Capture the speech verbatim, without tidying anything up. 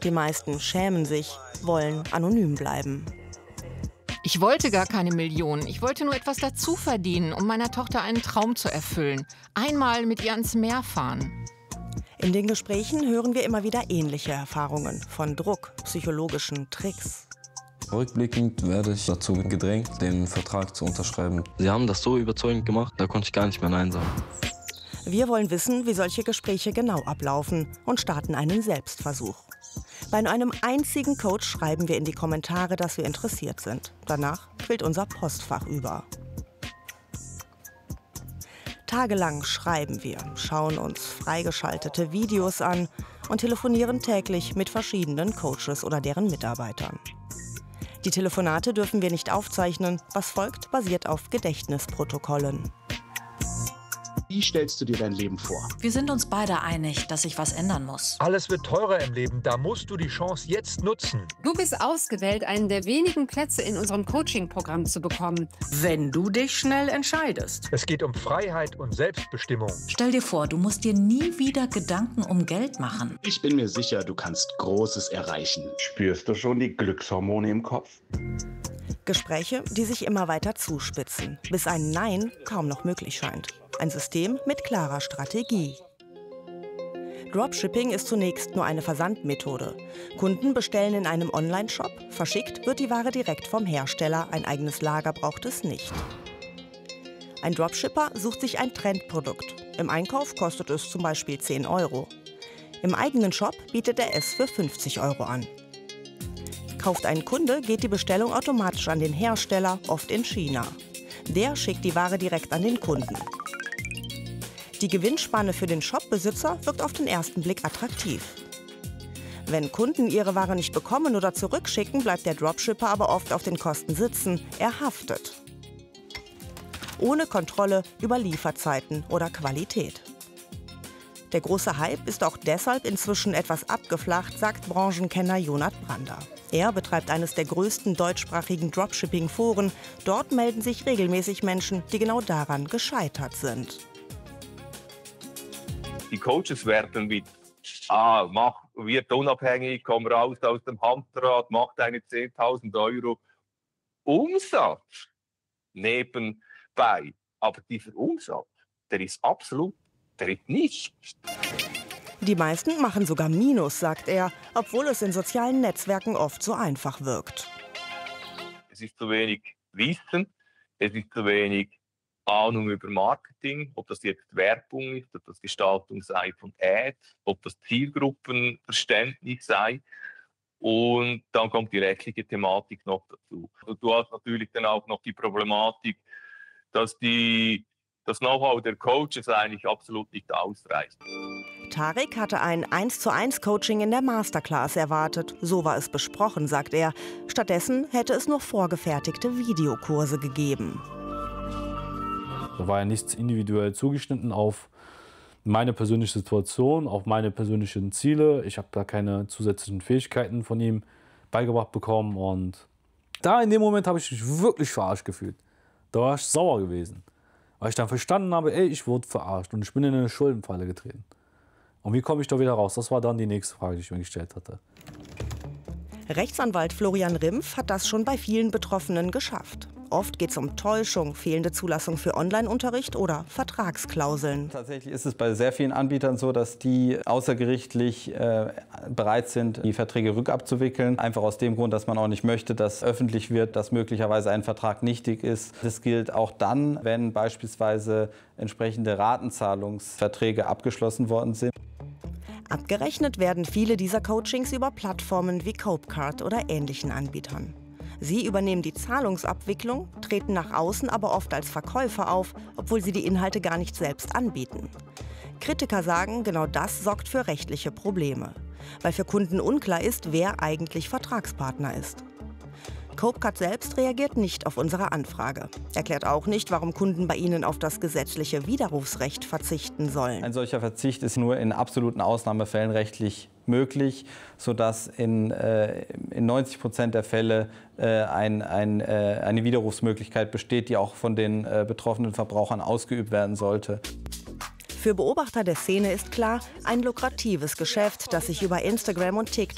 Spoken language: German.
Die meisten schämen sich, wollen anonym bleiben. Ich wollte gar keine Millionen. Ich wollte nur etwas dazu verdienen, um meiner Tochter einen Traum zu erfüllen. Einmal mit ihr ans Meer fahren. In den Gesprächen hören wir immer wieder ähnliche Erfahrungen von Druck, psychologischen Tricks. Rückblickend werde ich dazu gedrängt, den Vertrag zu unterschreiben. Sie haben das so überzeugend gemacht, da konnte ich gar nicht mehr Nein sagen. Wir wollen wissen, wie solche Gespräche genau ablaufen und starten einen Selbstversuch. Bei einem einzigen Coach schreiben wir in die Kommentare, dass wir interessiert sind. Danach quillt unser Postfach über. Tagelang schreiben wir, schauen uns freigeschaltete Videos an und telefonieren täglich mit verschiedenen Coaches oder deren Mitarbeitern. Die Telefonate dürfen wir nicht aufzeichnen. Was folgt, basiert auf Gedächtnisprotokollen. Wie stellst du dir dein Leben vor? Wir sind uns beide einig, dass sich was ändern muss. Alles wird teurer im Leben, da musst du die Chance jetzt nutzen. Du bist ausgewählt, einen der wenigen Plätze in unserem Coaching-Programm zu bekommen. Wenn du dich schnell entscheidest. Es geht um Freiheit und Selbstbestimmung. Stell dir vor, du musst dir nie wieder Gedanken um Geld machen. Ich bin mir sicher, du kannst Großes erreichen. Spürst du schon die Glückshormone im Kopf? Gespräche, die sich immer weiter zuspitzen, bis ein Nein kaum noch möglich scheint. Ein System mit klarer Strategie. Dropshipping ist zunächst nur eine Versandmethode. Kunden bestellen in einem Online-Shop, verschickt wird die Ware direkt vom Hersteller, ein eigenes Lager braucht es nicht. Ein Dropshipper sucht sich ein Trendprodukt. Im Einkauf kostet es zum Beispiel zehn Euro. Im eigenen Shop bietet er es für fünfzig Euro an. Kauft ein Kunde, geht die Bestellung automatisch an den Hersteller, oft in China. Der schickt die Ware direkt an den Kunden. Die Gewinnspanne für den Shopbesitzer wirkt auf den ersten Blick attraktiv. Wenn Kunden ihre Ware nicht bekommen oder zurückschicken, bleibt der Dropshipper aber oft auf den Kosten sitzen. Er haftet. Ohne Kontrolle über Lieferzeiten oder Qualität. Der große Hype ist auch deshalb inzwischen etwas abgeflacht, sagt Branchenkenner Jonat Brander. Er betreibt eines der größten deutschsprachigen Dropshipping-Foren. Dort melden sich regelmäßig Menschen, die genau daran gescheitert sind. Die Coaches werden mit, ah, mach, wird unabhängig, komm raus aus dem Hamsterrad, mach deine zehntausend Euro Umsatz nebenbei. Aber dieser Umsatz, der ist absolut, der ist nichts. Die meisten machen sogar Minus, sagt er, obwohl es in sozialen Netzwerken oft so einfach wirkt. Es ist zu wenig Wissen, es ist zu wenig Ahnung über Marketing, ob das jetzt Werbung ist, ob das Gestaltung sei von Ads, ob das Zielgruppenverständnis sei. Und dann kommt die rechtliche Thematik noch dazu. Also du hast natürlich dann auch noch die Problematik, dass die, das Know-how der Coaches eigentlich absolut nicht ausreicht. Tarek hatte ein eins zu eins Coaching in der Masterclass erwartet. So war es besprochen, sagt er. Stattdessen hätte es noch vorgefertigte Videokurse gegeben. Da war ja nichts individuell zugeschnitten auf meine persönliche Situation, auf meine persönlichen Ziele. Ich habe da keine zusätzlichen Fähigkeiten von ihm beigebracht bekommen. Und da in dem Moment habe ich mich wirklich verarscht gefühlt. Da war ich sauer gewesen. Weil ich dann verstanden habe, ey, ich wurde verarscht und ich bin in eine Schuldenfalle getreten. Und wie komme ich da wieder raus? Das war dann die nächste Frage, die ich mir gestellt hatte. Rechtsanwalt Florian Rimpf hat das schon bei vielen Betroffenen geschafft. Oft geht es um Täuschung, fehlende Zulassung für Online-Unterricht oder Vertragsklauseln. Tatsächlich ist es bei sehr vielen Anbietern so, dass die außergerichtlich äh, bereit sind, die Verträge rückabzuwickeln. Einfach aus dem Grund, dass man auch nicht möchte, dass öffentlich wird, dass möglicherweise ein Vertrag nichtig ist. Das gilt auch dann, wenn beispielsweise entsprechende Ratenzahlungsverträge abgeschlossen worden sind. Abgerechnet werden viele dieser Coachings über Plattformen wie Copecard oder ähnlichen Anbietern. Sie übernehmen die Zahlungsabwicklung, treten nach außen aber oft als Verkäufer auf, obwohl sie die Inhalte gar nicht selbst anbieten. Kritiker sagen, genau das sorgt für rechtliche Probleme, weil für Kunden unklar ist, wer eigentlich Vertragspartner ist. Copecard selbst reagiert nicht auf unsere Anfrage. Erklärt auch nicht, warum Kunden bei ihnen auf das gesetzliche Widerrufsrecht verzichten sollen. Ein solcher Verzicht ist nur in absoluten Ausnahmefällen rechtlich möglich, sodass in, äh, in neunzig Prozent der Fälle äh, ein, ein, äh, eine Widerrufsmöglichkeit besteht, die auch von den äh, betroffenen Verbrauchern ausgeübt werden sollte. Für Beobachter der Szene ist klar, ein lukratives Geschäft, das sich über Instagram und TikTok